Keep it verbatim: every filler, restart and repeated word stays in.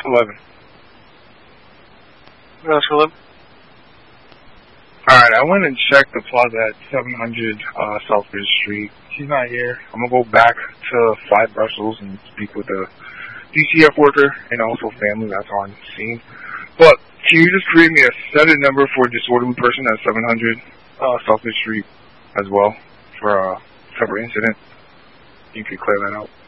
eleven. That's eleven. Alright, I went and checked the plaza at seven hundred uh, Southbridge Street. He's not here. I'm going to go back to five Brussels and speak with the D C F worker and also family that's on scene. But can you just create me a set number for a disorderly person at seven hundred uh, Southbridge Street as well for a separate incident? You could clear that out.